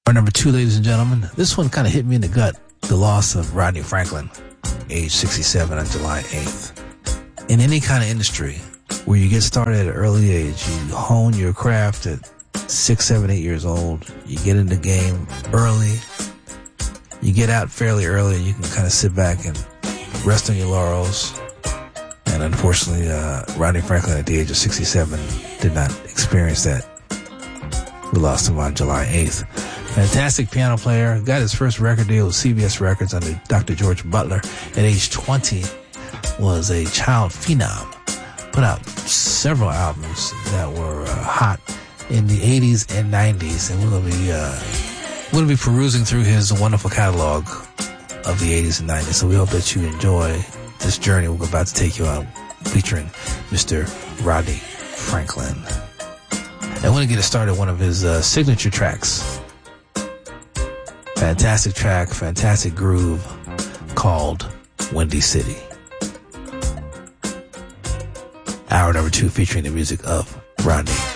Our number 2, ladies and gentlemen. This one kind of hit me in the gut. The loss of Rodney Franklin, age 67 on July 8th. In any kind of industry where you get started at an early age, you hone your craft at 6, 7, 8 years old, you get in the game early, you get out fairly early, and you can kind of sit back and rest on your laurels. And unfortunately, Rodney Franklin at the age of 67 did not experience that. We lost him on July 8th. Fantastic piano player. Got his first record deal with CBS Records under Dr. George Butler at age 20. Was a child phenom. Put out several albums that were hot in the 80s and 90s. And we're going to be perusing through his wonderful catalog of the 80s and 90s. So we hope that you enjoy this journey we're about to take you on, featuring Mr. Rodney Franklin. I want to get it started one of his signature tracks. Fantastic track, fantastic groove, called Windy City. Hour number 2 featuring the music of Rodney